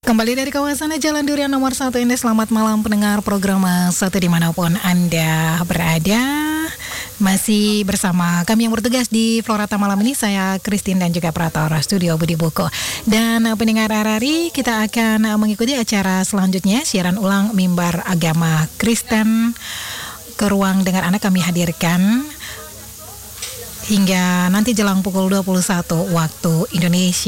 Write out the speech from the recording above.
Kembali dari kawasan Jalan Durian nomor 1 ini. Selamat malam pendengar program Satu dimanapun Anda berada. Masih bersama kami yang bertugas di Florata malam ini. Saya Christine dan juga Pratora Studio Budi Boko. Dan pendengar RRI, kita akan mengikuti acara selanjutnya. Siaran ulang Mimbar Agama Kristen ke ruang dengar Anda kami hadirkan hingga nanti jelang pukul 21 waktu Indonesia